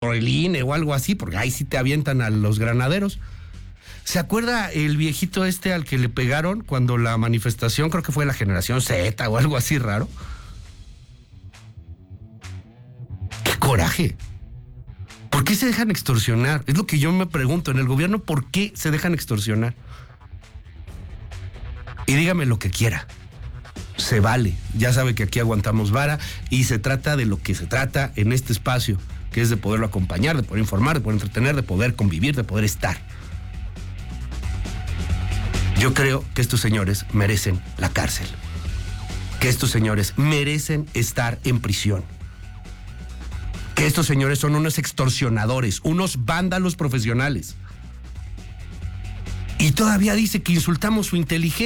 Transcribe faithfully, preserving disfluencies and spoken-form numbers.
por el I N E o algo así, porque ahí sí te avientan a los granaderos. ¿Se acuerda el viejito este al que le pegaron cuando la manifestación, creo que fue la generación Z o algo así raro? ¡Qué coraje! ¿Por qué se dejan extorsionar? Es lo que yo me pregunto en el gobierno, ¿por qué se dejan extorsionar? Y dígame lo que quiera. Se vale. Ya sabe que aquí aguantamos vara y se trata de lo que se trata en este espacio, que es de poderlo acompañar, de poder informar, de poder entretener, de poder convivir, de poder estar. Yo creo que estos señores merecen la cárcel. Que estos señores merecen estar en prisión. Que estos señores son unos extorsionadores, unos vándalos profesionales. Y todavía dice que insultamos su inteligencia.